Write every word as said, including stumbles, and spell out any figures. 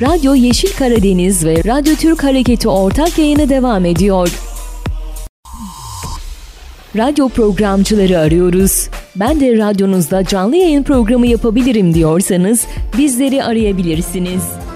Radyo Yeşil Karadeniz ve Radyo Türk Hareketi ortak yayını devam ediyor. Radyo programcıları arıyoruz. Ben de radyonuzda canlı yayın programı yapabilirim diyorsanız bizleri arayabilirsiniz.